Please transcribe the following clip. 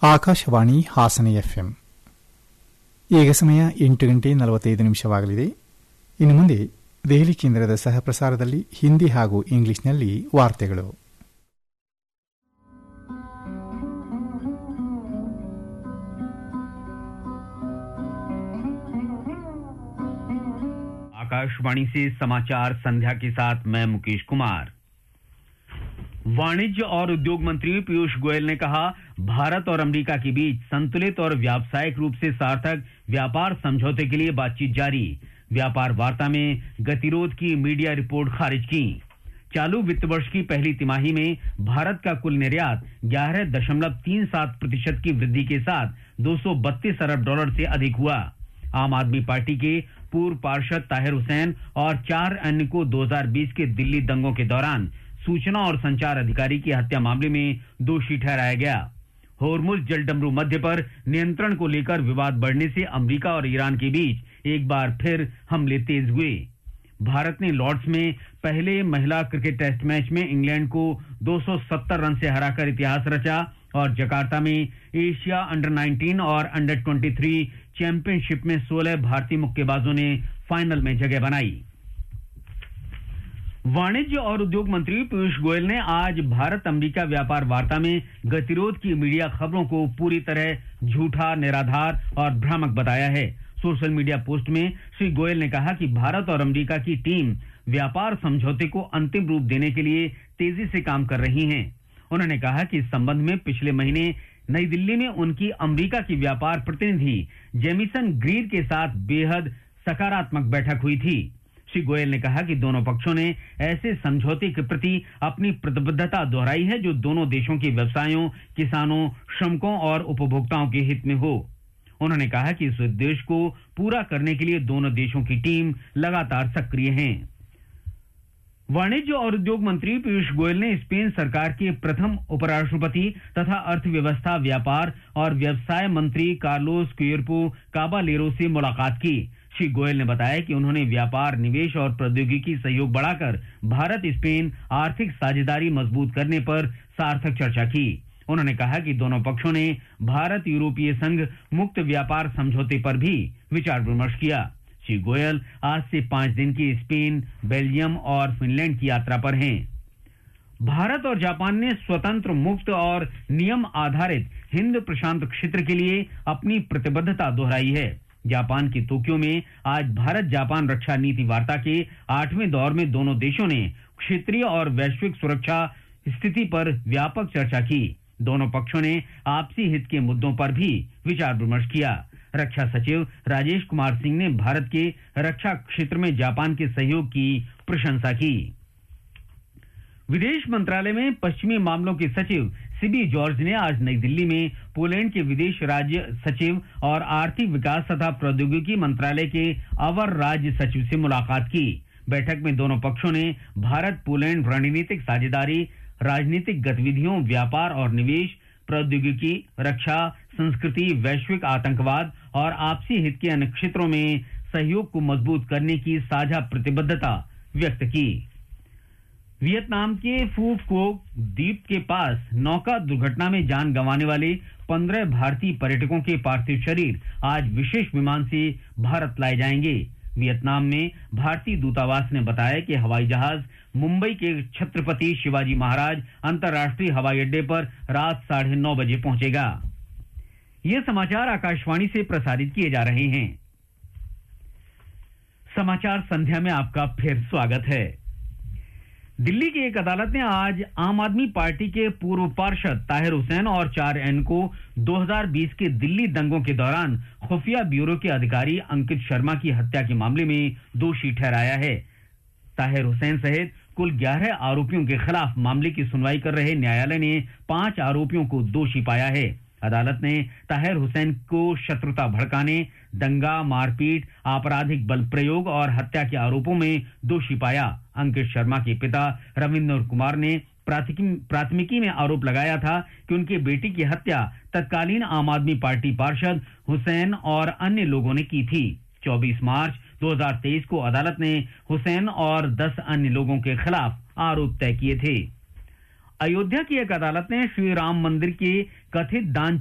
Akashvani Hassan FM. ಈಗ ಸಮಯ 8 ಗಂಟೆ 45 ನಿಮಿಷವಾಗಲಿದೆ. ಇನ್ನು ಮುಂದೆ ದೆಹಲಿ ಕೇಂದ್ರದ ಸಹ ಪ್ರಸಾರದಲ್ಲಿ ಹಿಂದಿ ಹಾಗೂ ಇಂಗ್ಲಿಷ್ನಲ್ಲಿ ವಾರ್ತೆಗಳು. आकाशवाणी से समाचार संध्या के साथ मैं मुकेश कुमार. वाणिज्य और उद्योग मंत्री पीयूष गोयल ने कहा, भारत और अमेरिका के बीच संतुलित और व्यावसायिक रूप से सार्थक व्यापार समझौते के लिए बातचीत जारी. व्यापार वार्ता में गतिरोध की मीडिया रिपोर्ट खारिज की. चालू वित्त वर्ष की पहली तिमाही में भारत का कुल निर्यात 11.37% की वृद्धि के साथ $232 अरब से अधिक हुआ. आम आदमी पार्टी के पूर्व पार्षद ताहिर हुसैन और 4 अन्य को 2020 के दिल्ली दंगों के दौरान सूचना और संचार अधिकारी की हत्या मामले में दोषी ठहराया गया. होर्मुज जलडमरू मध्य पर नियंत्रण को लेकर विवाद बढ़ने से अमेरिका और ईरान के बीच एक बार फिर हमले तेज हुए. भारत ने लॉर्ड्स में पहले महिला क्रिकेट टेस्ट मैच में इंग्लैंड को 270 रन से हराकर इतिहास रचा और जकार्ता में एशिया अंडर 19 और अंडर 23 चैंपियनशिप में 16 भारतीय मुक्केबाजों ने फाइनल में जगह बनाई. वाणिज्य और उद्योग मंत्री पीयूष गोयल ने आज भारत अमेरिका व्यापार वार्ता में गतिरोध की मीडिया खबरों को पूरी तरह झूठा, निराधार और भ्रामक बताया है. सोशल मीडिया पोस्ट में श्री गोयल ने कहा कि भारत और अमेरिका की टीम व्यापार समझौते को अंतिम रूप देने के लिए तेजी से काम कर रही है. उन्होंने कहा कि इस संबंध में पिछले महीने नई दिल्ली में उनकी अमेरिका की व्यापार प्रतिनिधि जेमिसन ग्रीर के साथ बेहद सकारात्मक बैठक हुई थी. श्री गोयल ने कहा कि दोनों पक्षों ने ऐसे समझौते के प्रति अपनी प्रतिबद्धता दोहराई है जो दोनों देशों के व्यवसायों, किसानों, श्रमिकों और उपभोक्ताओं के हित में हो. उन्होंने कहा कि इस उद्देश्य को पूरा करने के लिए दोनों देशों की टीम लगातार सक्रिय है. वाणिज्य और उद्योग मंत्री पीयूष गोयल ने स्पेन सरकार के प्रथम उपराष्ट्रपति तथा अर्थव्यवस्था, व्यापार और व्यवसाय मंत्री कार्लोस क्विर्पो काबालेरो से मुलाकात की. श्री गोयल ने बताया कि उन्होंने व्यापार, निवेश और प्रौद्योगिकी सहयोग बढ़ाकर भारत स्पेन आर्थिक साझेदारी मजबूत करने पर सार्थक चर्चा की. उन्होंने कहा कि दोनों पक्षों ने भारत यूरोपीय संघ मुक्त व्यापार समझौते पर भी विचार विमर्श किया. श्री गोयल आज से 5 दिन की स्पेन, बेल्जियम और फिनलैंड की यात्रा पर हैं. भारत और जापान ने स्वतंत्र, मुक्त और नियम आधारित हिंद प्रशांत क्षेत्र के लिए अपनी प्रतिबद्धता दोहराई है. जापान के तोक्यो में आज भारत जापान रक्षा नीति वार्ता के 8वें दौर में दोनों देशों ने क्षेत्रीय और वैश्विक सुरक्षा स्थिति पर व्यापक चर्चा की. दोनों पक्षों ने आपसी हित के मुद्दों पर भी विचार विमर्श किया. रक्षा सचिव राजेश कुमार सिंह ने भारत के रक्षा क्षेत्र में जापान के सहयोग की प्रशंसा की. विदेश मंत्रालय में पश्चिमी मामलों के सचिव सीबी जॉर्ज ने आज नई दिल्ली में पोलैंड के विदेश राज्य सचिव और आर्थिक विकास तथा प्रौद्योगिकी मंत्रालय के अवर राज्य सचिव से मुलाकात की. बैठक में दोनों पक्षों ने भारत पोलैंड रणनीतिक साझेदारी, राजनीतिक गतिविधियों, व्यापार और निवेश, प्रौद्योगिकी, रक्षा, संस्कृति, वैश्विक आतंकवाद और आपसी हित के अन्य क्षेत्रों में सहयोग को मजबूत करने की साझा प्रतिबद्धता व्यक्त की. वियतनाम के फू कोक द्वीप के पास नौका दुर्घटना में जान गंवाने वाले 15 भारतीय पर्यटकों के पार्थिव शरीर आज विशेष विमान से भारत लाए जाएंगे. वियतनाम में भारतीय दूतावास ने बताया कि हवाई जहाज मुंबई के छत्रपति शिवाजी महाराज अंतर्राष्ट्रीय हवाई अड्डे पर रात 9:30 बजे पहुंचेगा. ये समाचार आकाशवाणी से प्रसारित किए जा रहे हैं. समाचार संध्या में आपका फिर स्वागत है. दिल्ली की एक अदालत ने आज आम आदमी पार्टी के पूर्व पार्षद ताहिर हुसैन और 4 अन्य को 2020 के दिल्ली दंगों के दौरान खुफिया ब्यूरो के अधिकारी अंकित शर्मा की हत्या के मामले में दोषी ठहराया है. ताहिर हुसैन सहित कुल 11 आरोपियों के खिलाफ मामले की सुनवाई कर रहे न्यायालय ने 5 आरोपियों को दोषी पाया है. अदालत ने ताहिर हुसैन को शत्रुता भड़काने, दंगा, मारपीट, आपराधिक बल प्रयोग और हत्या के आरोपों में दोषी पाया. अंकित शर्मा के पिता रविंद्र कुमार ने प्राथमिकी में आरोप लगाया था कि उनकी बेटी की हत्या तत्कालीन आम आदमी पार्टी पार्षद हुसैन और अन्य लोगों ने की थी. 24 मार्च 2023 को अदालत ने हुसैन और 10 अन्य लोगों के खिलाफ आरोप तय किए थे. अयोध्या की एक अदालत ने श्री राम मंदिर के कथित दान